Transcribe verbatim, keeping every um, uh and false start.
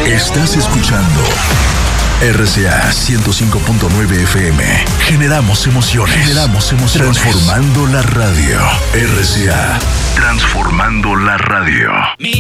Estás escuchando R C A ciento cinco punto nueve F M. Generamos emociones. Generamos emociones. Transformando la radio. R C A. Transformando la radio.